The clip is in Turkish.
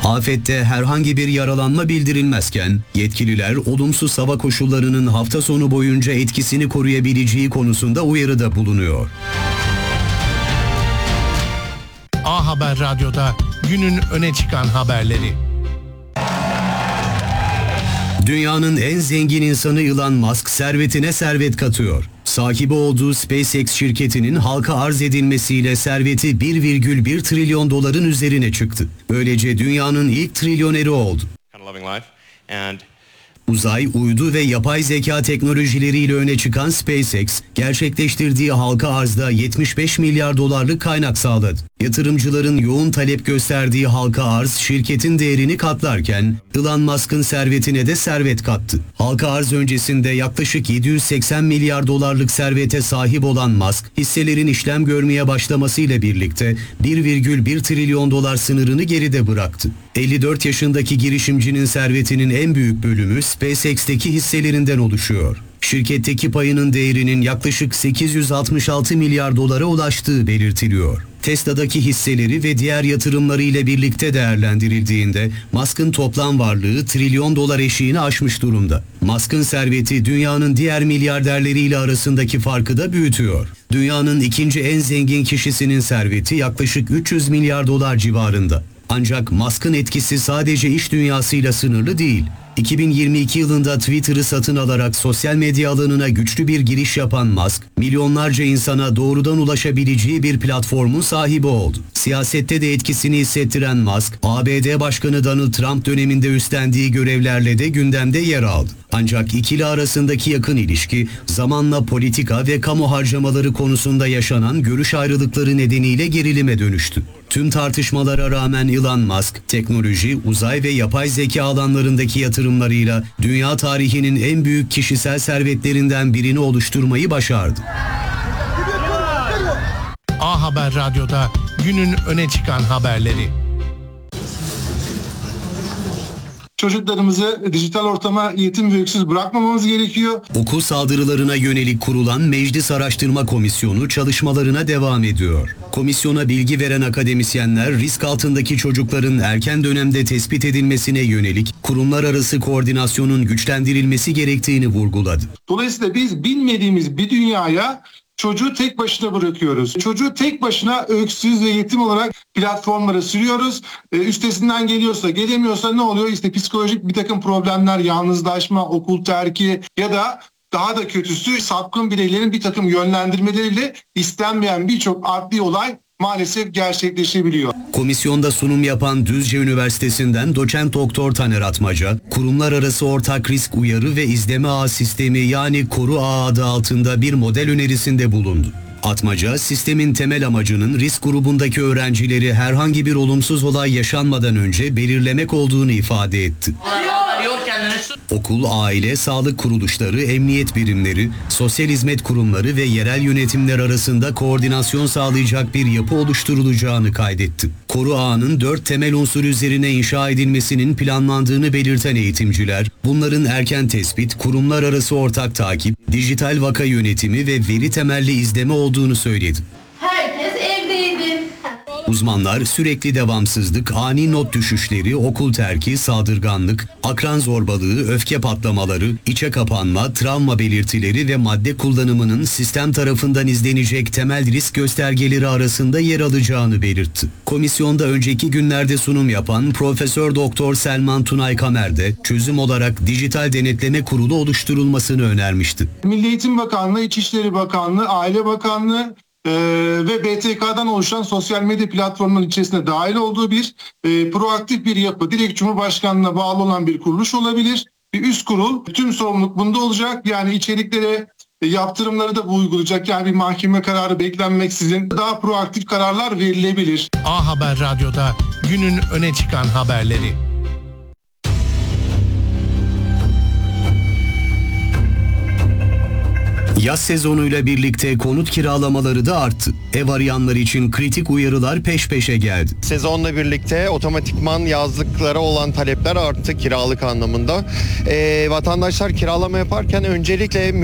Afette herhangi bir yaralanma bildirilmezken, yetkililer olumsuz hava koşullarının hafta sonu boyunca etkisini koruyabileceği konusunda uyarıda bulunuyor. A Haber Radyo'da günün öne çıkan haberleri. Dünyanın en zengin insanı Elon Musk servetine servet katıyor. Sahibi olduğu SpaceX şirketinin halka arz edilmesiyle serveti 1,1 trilyon doların üzerine çıktı. Böylece dünyanın ilk trilyoneri oldu. Uzay, uydu ve yapay zeka teknolojileriyle öne çıkan SpaceX, gerçekleştirdiği halka arzda 75 milyar dolarlık kaynak sağladı. Yatırımcıların yoğun talep gösterdiği halka arz şirketin değerini katlarken, Elon Musk'ın servetine de servet kattı. Halka arz öncesinde yaklaşık 780 milyar dolarlık servete sahip olan Musk, hisselerin işlem görmeye başlamasıyla birlikte 1,1 trilyon dolar sınırını geride bıraktı. 54 yaşındaki girişimcinin servetinin en büyük bölümü SpaceX'teki hisselerinden oluşuyor. Şirketteki payının değerinin yaklaşık 866 milyar dolara ulaştığı belirtiliyor. Tesla'daki hisseleri ve diğer yatırımları ile birlikte değerlendirildiğinde Musk'ın toplam varlığı trilyon dolar eşiğini aşmış durumda. Musk'ın serveti dünyanın diğer milyarderleriyle arasındaki farkı da büyütüyor. Dünyanın ikinci en zengin kişisinin serveti yaklaşık 300 milyar dolar civarında. Ancak Musk'ın etkisi sadece iş dünyasıyla sınırlı değil. 2022 yılında Twitter'ı satın alarak sosyal medya alanına güçlü bir giriş yapan Musk, milyonlarca insana doğrudan ulaşabileceği bir platformun sahibi oldu. Siyasette de etkisini hissettiren Musk, ABD Başkanı Donald Trump döneminde üstlendiği görevlerle de gündemde yer aldı. Ancak ikili arasındaki yakın ilişki, zamanla politika ve kamu harcamaları konusunda yaşanan görüş ayrılıkları nedeniyle gerilime dönüştü. Tüm tartışmalara rağmen Elon Musk, teknoloji, uzay ve yapay zeka alanlarındaki yatırımlarıyla dünya tarihinin en büyük kişisel servetlerinden birini oluşturmayı başardı. A Haber Radyo'da günün öne çıkan haberleri. Çocuklarımızı dijital ortama yetim ve öksüz bırakmamamız gerekiyor. Okul saldırılarına yönelik kurulan Meclis Araştırma Komisyonu çalışmalarına devam ediyor. Komisyona bilgi veren akademisyenler risk altındaki çocukların erken dönemde tespit edilmesine yönelik kurumlar arası koordinasyonun güçlendirilmesi gerektiğini vurguladı. Dolayısıyla biz bilmediğimiz bir dünyaya çocuğu tek başına bırakıyoruz. Çocuğu tek başına öksüz ve yetim olarak platformlara sürüyoruz. Üstesinden geliyorsa, gelemiyorsa ne oluyor? İşte psikolojik bir takım problemler, yalnızlaşma, okul terki ya da daha da kötüsü sapkın bireylerin bir takım yönlendirmeleriyle istenmeyen birçok adli olay maalesef gerçekleşebiliyor. Komisyonda sunum yapan Düzce Üniversitesi'nden doçent doktor Taner Atmaca, kurumlar arası ortak risk uyarı ve izleme ağı sistemi yani Koru Ağı adı altında bir model önerisinde bulundu. Atmaca, sistemin temel amacının risk grubundaki öğrencileri herhangi bir olumsuz olay yaşanmadan önce belirlemek olduğunu ifade etti. Okul, aile, sağlık kuruluşları, emniyet birimleri, sosyal hizmet kurumları ve yerel yönetimler arasında koordinasyon sağlayacak bir yapı oluşturulacağını kaydetti. Koru ağının 4 temel unsur üzerine inşa edilmesinin planlandığını belirten eğitimciler, bunların erken tespit, kurumlar arası ortak takip, dijital vaka yönetimi ve veri temelli izleme olduğunu söyledi. Herkes evdeydi. Uzmanlar sürekli devamsızlık, ani not düşüşleri, okul terki, saldırganlık, akran zorbalığı, öfke patlamaları, içe kapanma, travma belirtileri ve madde kullanımının sistem tarafından izlenecek temel risk göstergeleri arasında yer alacağını belirtti. Komisyonda önceki günlerde sunum yapan Profesör Doktor Selman Tunay Kamer de çözüm olarak dijital denetleme kurulu oluşturulmasını önermişti. Milli Eğitim Bakanlığı, İçişleri Bakanlığı, Aile Bakanlığı ve BTK'dan oluşan sosyal medya platformunun içerisinde dahil olduğu bir proaktif bir yapı, direkt Cumhurbaşkanlığına bağlı olan bir kuruluş olabilir. Bir üst kurul, tüm sorumluluk bunda olacak. Yani içeriklere, yaptırımları da bu uygulayacak. Yani bir mahkeme kararı beklenmeksizin daha proaktif kararlar verilebilir. A Haber Radyo'da günün öne çıkan haberleri. Yaz sezonuyla birlikte konut kiralamaları da arttı. Ev arayanlar için kritik uyarılar peş peşe geldi. Sezonla birlikte otomatikman yazlıklara olan talepler arttı kiralık anlamında. Vatandaşlar kiralama yaparken öncelikle